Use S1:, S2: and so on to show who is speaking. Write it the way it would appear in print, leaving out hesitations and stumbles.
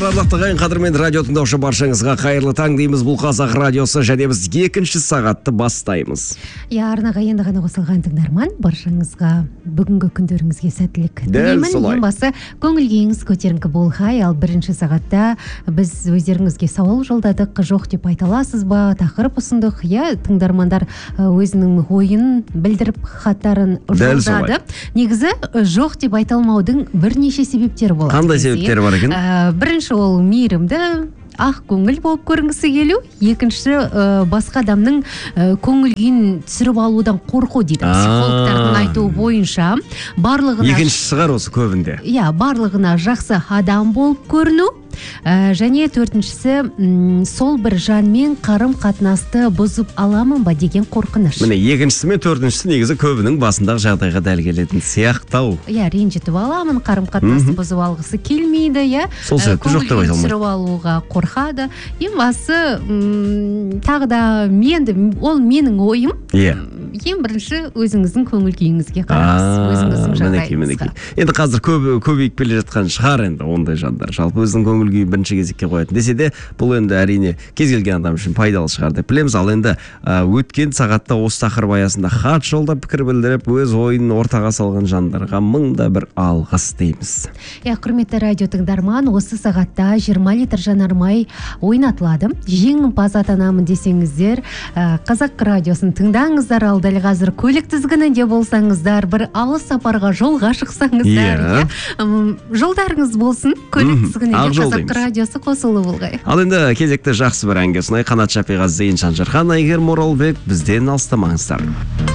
S1: Барлықтығын қадірмен радио тыңдаушы баршаңызға қайырлы таң дейміз. Бұл Қазақ радиосы және біз екінші сағатты бастаймыз.
S2: Арнаға енді ғана қосылған тыңдарман, баршаңызға бүгінгі күндеріңізге сәттілік
S1: тілеймін.
S2: Ең басы көңіл күйіңіз көтеріңкі болғай. Ал бірінші сағатта біз өздеріңізге сауал жолдадық, жоқ деп айта аласыз ба, тақырып ұсындық. Тыңдармандар өзінің ойын білдіріп хаттарын жолдады. Негізі жоқ деп айта алмаудың бірнеше себептері болады.
S1: Қандай себептері бар екен?
S2: Бірінші ол мейірімді, ақ көңіл болып көрінгісі келу. Екіншісі басқа адамның көңіл күйін түсіріп алудан қорқу дейді. Психологтардың айтуы бойынша барлығына
S1: екінші шығар осы көбінде.
S2: Барлығына жақсы адам болып көріну. Және төртіншісі сол бір жанмен қарым қатынасты бұзып аламын ба деген қорқыныш.
S1: Міне екіншісі мен төртіншісі негізі көбінің басындағы жағдайға дәл келетін сияқтау.
S2: Ренжітіп аламын, қарым қатынасты бұзып алғысы келмейді,
S1: сол сияқты жоқ деп айта алмайды.
S2: түсіріп алуға қорқады. Ең басы тағы да ол менің ойым. Ең бірінші өзіңіздің көңіл күйіңізге қараңыз, өзіңіздің жағдайыңызға.
S1: Енді қазір көбейіп келе жатқан шығар енді ондай жандар. Жалпы өзінің көңіл күйін бірінші кезекке қоятын. Десе де бұл енді әрине кез келген адам үшін пайдалы шығар деп білеміз. Ал енді өткен сағатта осы тақырып аясында хат жолдап пікір білдіріп, өз ойын ортаға салған жандарға мыңда бір алғыс дейміз.
S2: Құрметті радио тыңдарман, осы сағатта 20 литр жанармай ойнатылады. Жеңімпаз атанамын десеңіздер, Қазақ радиосын тыңдаңыздар. Ал дәл қазір көлік тізгінінде болсаңыздар, бір алыс сапарға жолға шықсаңыздар, жолдарыңыз болсын, көлік тізгінінде Қазақ радиосы қосылы болғай.
S1: Ал енді кезекті жақсы бір әнге ұсынайық. Қанат Шапиғазы, Зейін Шаншархан, Айгер Моралбек, бізден алыстамаңыздар.